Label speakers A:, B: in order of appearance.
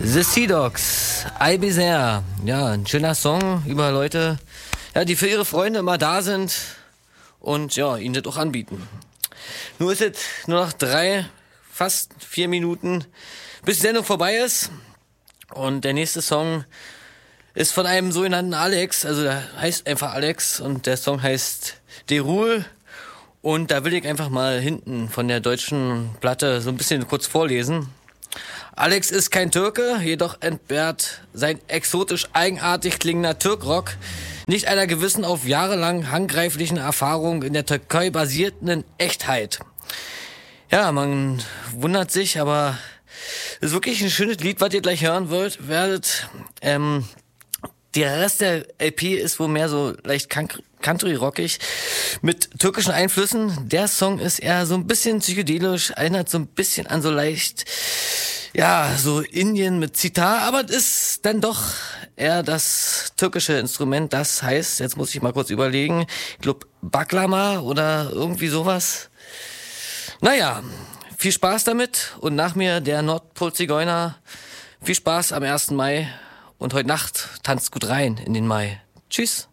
A: The Sea Dogs, I Be There. Ja, ein schöner Song über Leute, ja, die für ihre Freunde immer da sind und ja, ihnen das auch anbieten. Nur ist es nur noch fast 4 Minuten, bis die Sendung vorbei ist. Und der nächste Song ist von einem sogenannten Alex, also der heißt einfach Alex und der Song heißt Derul. Und da will ich einfach mal hinten von der deutschen Platte so ein bisschen kurz vorlesen. Alex ist kein Türke, jedoch entbehrt sein exotisch eigenartig klingender Türkrock nicht einer gewissen auf jahrelang handgreiflichen Erfahrung in der Türkei basierenden Echtheit. Ja, man wundert sich, aber es ist wirklich ein schönes Lied, was ihr gleich hören werdet. Der Rest der LP ist wohl mehr so leicht country-rockig mit türkischen Einflüssen. Der Song ist eher so ein bisschen psychedelisch, erinnert so ein bisschen an so leicht, ja, so Indien mit Zitar, aber es ist dann doch eher das türkische Instrument. Das heißt, jetzt muss ich mal kurz überlegen, ich glaube Baklama oder irgendwie sowas. Naja, viel Spaß damit und nach mir der Nordpol-Zigeuner. Viel Spaß am 1. Mai und heute Nacht tanzt gut rein in den Mai. Tschüss.